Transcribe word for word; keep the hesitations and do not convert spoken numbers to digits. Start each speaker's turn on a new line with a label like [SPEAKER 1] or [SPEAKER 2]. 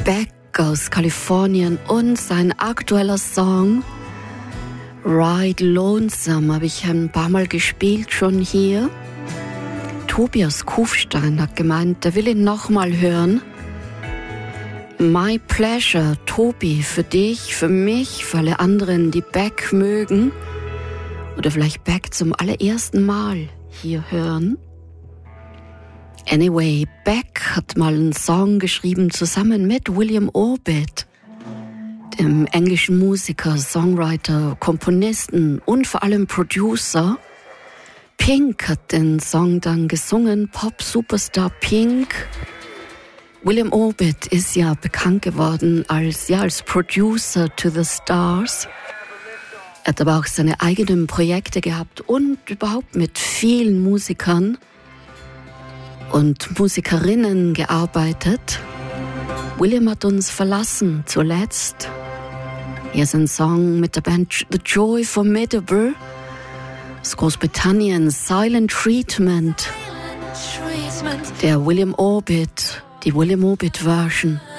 [SPEAKER 1] Beck aus Kalifornien und sein aktueller Song Ride Lonesome habe ich ein paar Mal gespielt schon hier. Tobias Kufstein hat gemeint, der will ihn nochmal hören. My Pleasure, Tobi, für dich, für mich, für alle anderen, die Beck mögen oder vielleicht Beck zum allerersten Mal hier hören. Anyway, Beck hat mal einen Song geschrieben zusammen mit William Orbit, dem englischen Musiker, Songwriter, Komponisten und vor allem Producer. Pink hat den Song dann gesungen, Pop-Superstar Pink. William Orbit ist ja bekannt geworden als, ja, als Producer to the Stars. Er hat aber auch seine eigenen Projekte gehabt und überhaupt mit vielen Musikern und Musikerinnen gearbeitet. William hat uns verlassen zuletzt. Hier ist ein Song mit der Band The Joy Formidable aus Großbritannien, Silent Treatment. Der William Orbit, die William Orbit Version.